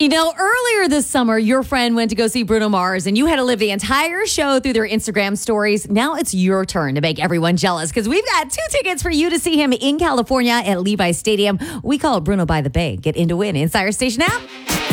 Earlier this summer, your friend went to go see Bruno Mars and you had to live the entire show through their Instagram stories. Now it's your turn to make everyone jealous because we've got 2 tickets for you to see him in California at Levi's Stadium. We call it Bruno by the Bay. Get in to win inside our station app.